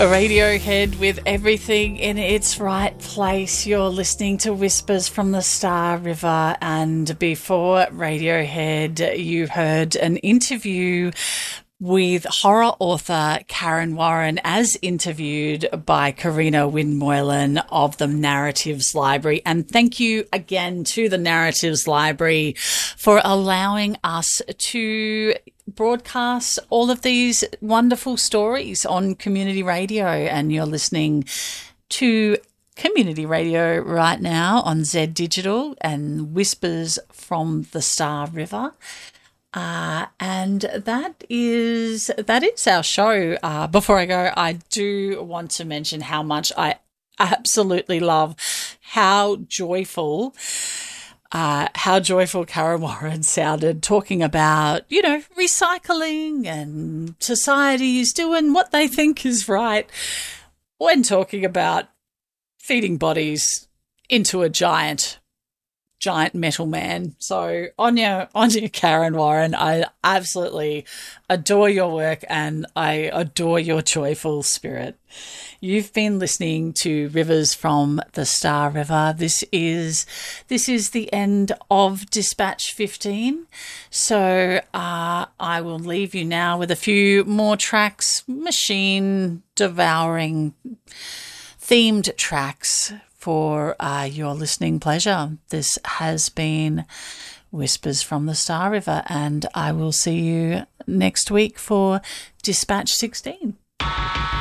Radiohead with everything in its right place. You're listening to Whispers from the Star River, and before Radiohead you heard an interview with horror author Karen Warren as interviewed by Karina Wynne-Moylan of the Narratives Library. And thank you again to the Narratives Library for allowing us to broadcast all of these wonderful stories on community radio. And you're listening to community radio right now on Z Digital and Whispers from the Star River. And that is our show. Before I go, I do want to mention how much I absolutely love how joyful Karen Warren sounded, talking about, recycling and society is doing what they think is right when talking about feeding bodies into a giant metal man. So on your Karen Warren, I absolutely adore your work and I adore your joyful spirit. You've been listening to Rivers from the Star River. This is the end of Dispatch 15. So I will leave you now with a few more tracks, machine devouring themed tracks for your listening pleasure. This has been Whispers from the Star River, and I will see you next week for Dispatch 16.